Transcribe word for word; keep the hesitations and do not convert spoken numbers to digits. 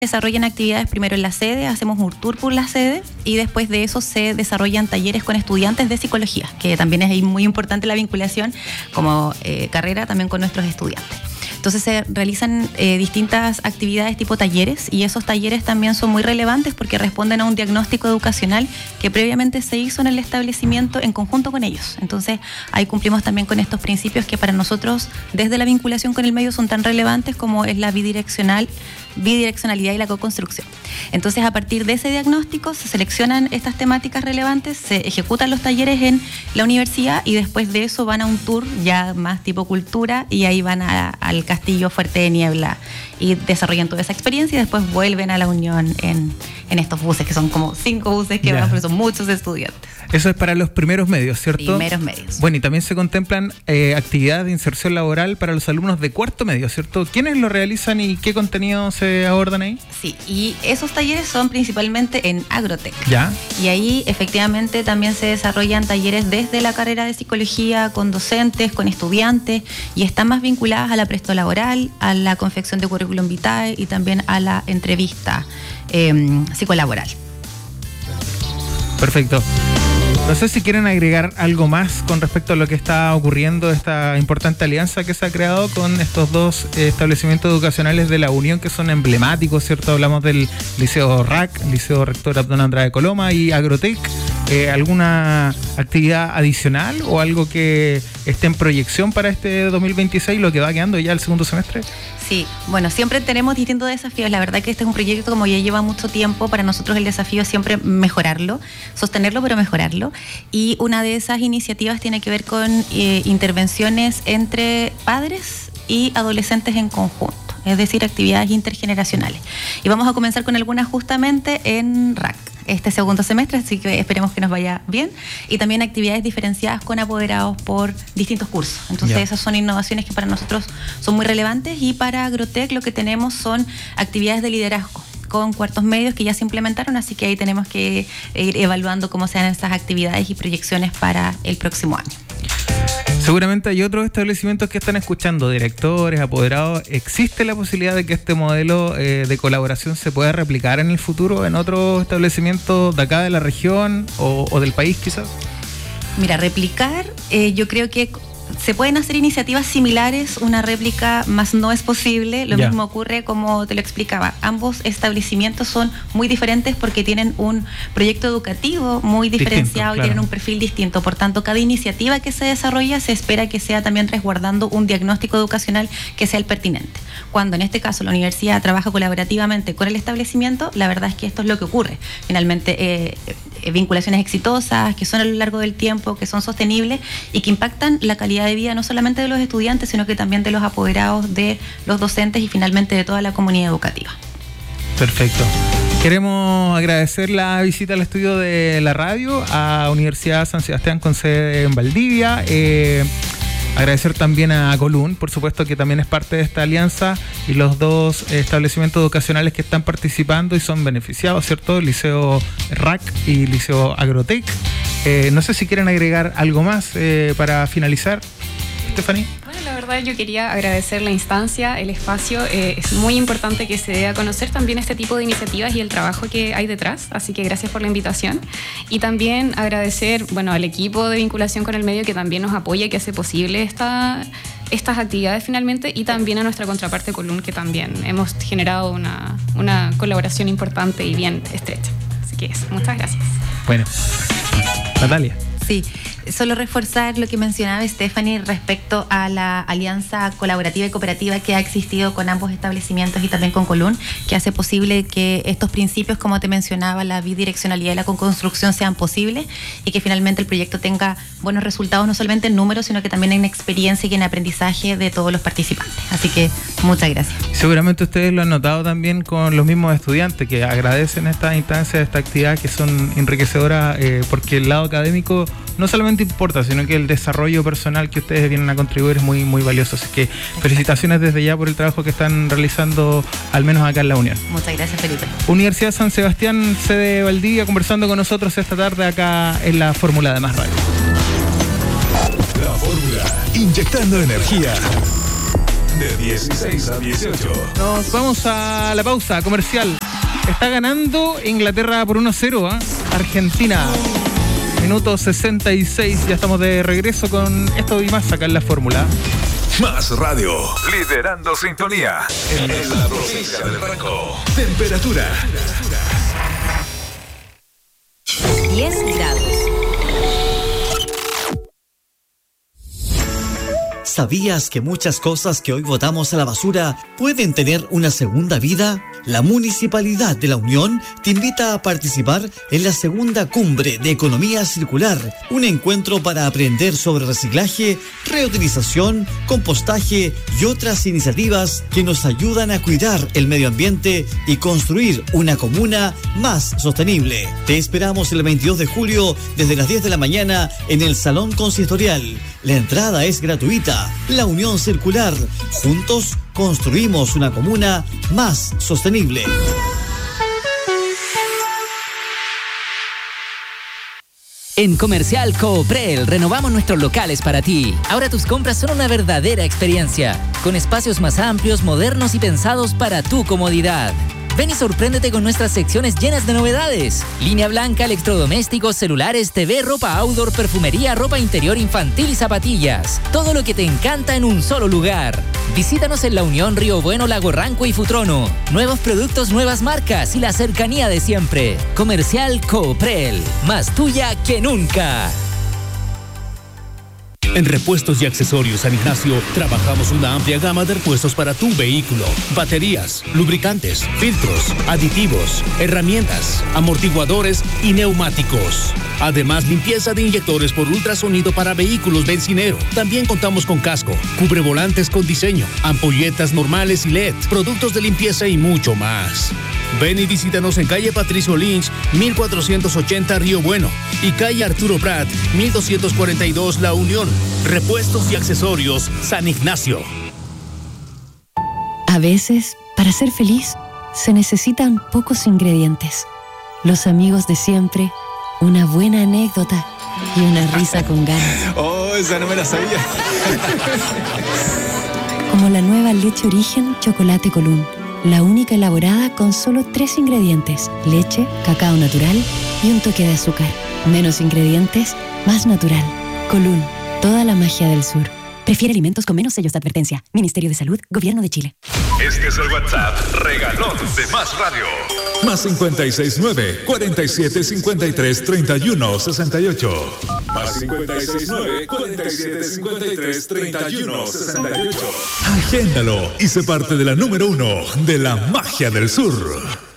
desarrollan actividades primero en la sede, hacemos un tour por la sede y después de eso se desarrollan talleres con estudiantes de psicología, que también es muy importante la vinculación como eh, carrera también con nuestros estudiantes. Entonces se realizan eh, distintas actividades tipo talleres y esos talleres también son muy relevantes porque responden a un diagnóstico educacional que previamente se hizo en el establecimiento en conjunto con ellos. Entonces ahí cumplimos también con estos principios que para nosotros desde la vinculación con el medio son tan relevantes como es la bidireccional, bidireccionalidad y la co-construcción. Entonces a partir de ese diagnóstico se seleccionan estas temáticas relevantes, se ejecutan los talleres en la universidad y después de eso van a un tour ya más tipo cultura y ahí van a, al Castillo Fuerte de Niebla y desarrollan toda esa experiencia y después vuelven a la Unión en, en estos buses, que son como cinco buses que yeah. van, pero son muchos estudiantes. Eso es para los primeros medios, ¿cierto? Primeros medios. Bueno, y también se contemplan eh, actividades de inserción laboral para los alumnos de cuarto medio, ¿cierto? ¿Quiénes lo realizan y qué contenidos se abordan ahí? Sí, y esos talleres son principalmente en Agrotec. Ya. Y ahí efectivamente también se desarrollan talleres desde la carrera de psicología con docentes, con estudiantes y están más vinculadas a la prestolaboral, a la confección de currículum vitae y también a la entrevista eh, psicolaboral. Perfecto. No sé si quieren agregar algo más con respecto a lo que está ocurriendo, esta importante alianza que se ha creado con estos dos eh, establecimientos educacionales de la Unión que son emblemáticos, ¿cierto? Hablamos del Liceo R A C, Liceo Rector Abdón Andrade Coloma y Agrotec. Eh, ¿Alguna actividad adicional o algo que esté en proyección para este dos mil veintiséis, lo que va quedando ya el segundo semestre? Sí, bueno, siempre tenemos distintos desafíos. La verdad que este es un proyecto como ya lleva mucho tiempo. Para nosotros el desafío es siempre mejorarlo, sostenerlo, pero mejorarlo. Y una de esas iniciativas tiene que ver con eh, intervenciones entre padres y adolescentes en conjunto, es decir, actividades intergeneracionales. Y vamos a comenzar con algunas justamente en R A C este segundo semestre, así que esperemos que nos vaya bien. Y también actividades diferenciadas con apoderados por distintos cursos. Entonces yeah. esas son innovaciones que para nosotros son muy relevantes y para Agrotec lo que tenemos son actividades de liderazgo con cuartos medios que ya se implementaron, así que ahí tenemos que ir evaluando cómo sean esas actividades y proyecciones para el próximo año. Seguramente hay otros establecimientos que están escuchando, directores, apoderados. ¿Existe la posibilidad de que este modelo eh, de colaboración se pueda replicar en el futuro en otros establecimientos de acá de la región o, o del país quizás? Mira, replicar, eh, yo creo que se pueden hacer iniciativas similares, una réplica más no es posible. Lo yeah. mismo ocurre como te lo explicaba. Ambos establecimientos son muy diferentes porque tienen un proyecto educativo muy diferenciado distinto, claro. y tienen un perfil distinto. Por tanto, cada iniciativa que se desarrolla se espera que sea también resguardando un diagnóstico educacional que sea el pertinente. Cuando en este caso la universidad trabaja colaborativamente con el establecimiento, la verdad es que esto es lo que ocurre. Finalmente, eh, eh, vinculaciones exitosas, que son a lo largo del tiempo, que son sostenibles y que impactan la calidad de vida no solamente de los estudiantes, sino que también de los apoderados, de los docentes y finalmente de toda la comunidad educativa. Perfecto. Queremos agradecer la visita al estudio de la radio a Universidad San Sebastián con sede en Valdivia. Eh, agradecer también a Colún, por supuesto, que también es parte de esta alianza, y los dos establecimientos educacionales que están participando y son beneficiados, ¿cierto? Liceo R A C y Liceo Agrotec. Eh, no sé si quieren agregar algo más eh, para finalizar, Stephanie. Bueno, la verdad yo quería agradecer la instancia, el espacio. Eh, es muy importante que se dé a conocer también este tipo de iniciativas y el trabajo que hay detrás, así que gracias por la invitación. Y también agradecer, bueno, al equipo de vinculación con el medio que también nos apoya y que hace posible esta, estas actividades finalmente, y también a nuestra contraparte Colún, que también hemos generado una, una colaboración importante y bien estrecha. Así que eso, muchas gracias. Bueno, Natalia. Sí, solo reforzar lo que mencionaba Stephanie respecto a la alianza colaborativa y cooperativa que ha existido con ambos establecimientos y también con Colún, que hace posible que estos principios, como te mencionaba, la bidireccionalidad y la co-construcción sean posibles y que finalmente el proyecto tenga buenos resultados, no solamente en números, sino que también en experiencia y en aprendizaje de todos los participantes. Así que muchas gracias. Seguramente ustedes lo han notado también con los mismos estudiantes que agradecen estas instancias, esta actividad que son enriquecedoras, eh, porque el lado académico no solamente importa, sino que el desarrollo personal que ustedes vienen a contribuir es muy, muy valioso. Así que felicitaciones desde ya por el trabajo que están realizando, al menos acá en la Unión. Muchas gracias, Felipe. Universidad San Sebastián, sede Valdivia, conversando con nosotros esta tarde acá en la Fórmula de Más Radio. La Fórmula, inyectando energía de dieciséis a dieciocho. Nos vamos a la pausa comercial. Está ganando Inglaterra por uno a cero, ¿eh? Argentina. Minuto sesenta y seis. Ya estamos de regreso con esto y más acá en la fórmula. Más Radio, liderando sintonía en la provincia del Ranco. Temperatura diez grados. ¿Sabías que muchas cosas que hoy botamos a la basura pueden tener una segunda vida? La Municipalidad de La Unión te invita a participar en la segunda cumbre de Economía Circular, un encuentro para aprender sobre reciclaje, reutilización, compostaje y otras iniciativas que nos ayudan a cuidar el medio ambiente y construir una comuna más sostenible. Te esperamos el veintidós de julio desde las diez de la mañana en el Salón Consistorial. La entrada es gratuita. La Unión Circular. Juntos construimos una comuna más sostenible. En Comercial Cooprel renovamos nuestros locales para ti. Ahora tus compras son una verdadera experiencia, con espacios más amplios, modernos y pensados para tu comodidad. Ven y sorpréndete con nuestras secciones llenas de novedades. Línea blanca, electrodomésticos, celulares, T V, ropa outdoor, perfumería, ropa interior infantil y zapatillas. Todo lo que te encanta en un solo lugar. Visítanos en La Unión, Río Bueno, Lago Ranco y Futrono. Nuevos productos, nuevas marcas y la cercanía de siempre. Comercial Cooprel. Más tuya que nunca. En Repuestos y Accesorios San Ignacio trabajamos una amplia gama de repuestos para tu vehículo. Baterías, lubricantes, filtros, aditivos, herramientas, amortiguadores y neumáticos. Además, limpieza de inyectores por ultrasonido para vehículos bencinero. También contamos con casco, cubrevolantes con diseño, ampolletas normales y L E D, productos de limpieza y mucho más. Ven y visítanos en calle Patricio Lynch, mil cuatrocientos ochenta Río Bueno y calle Arturo Prat, mil doscientos cuarenta y dos La Unión. Repuestos y Accesorios San Ignacio. A veces, para ser feliz, se necesitan pocos ingredientes. Los amigos de siempre, una buena anécdota y una risa con ganas. Oh, esa no me la sabía. Como la nueva leche Origen Chocolate Colún. La única elaborada con solo tres ingredientes: leche, cacao natural y un toque de azúcar. Menos ingredientes, más natural. Colún, toda la magia del sur. Prefiere alimentos con menos sellos de advertencia. Ministerio de Salud, Gobierno de Chile. Este es el WhatsApp regalón de Más Radio. Más cincuenta y seis nueve, cuarenta y siete, cincuenta y tres, treinta y uno, sesenta y ocho. Más cincuenta y seis nueve, cuarenta y siete, cincuenta y tres, treinta y uno, sesenta y ocho. Agéndalo y sé parte de la número uno de la magia del sur.